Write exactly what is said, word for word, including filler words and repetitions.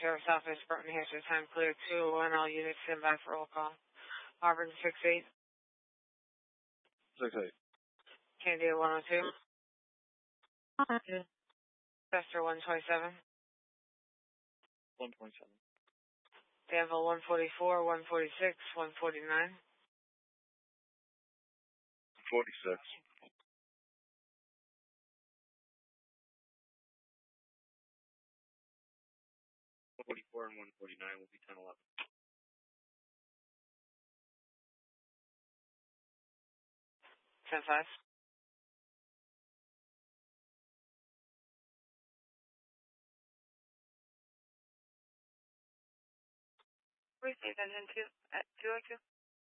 Sheriff's Office, Burton, New Hampshire. Time clear two oh one. All units stand by for roll call. Auburn six eight. six eight. Candia one oh two. Chester one twenty-seven. one twenty-seven. Danville one forty-four, one forty-six, one forty-nine. forty-six. one forty-four and one forty-nine will be ten eleven. ten five. Receive engine two at two oh two.